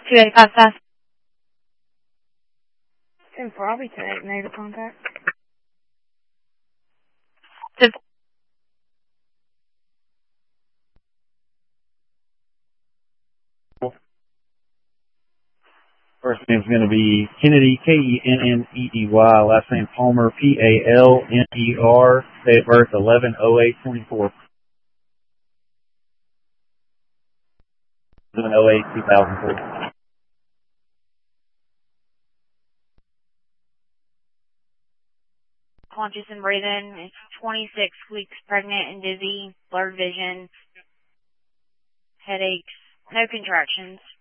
2855. 10-4, I'll be 10-8, native contact. First name's going to be Kennedy, Kenneedy, last name Palmer, Palner, date of birth 11/08/24. 11/08/2004. Conscious and breathing. Is 26 weeks pregnant and dizzy. Blurred vision. Headaches. No contractions.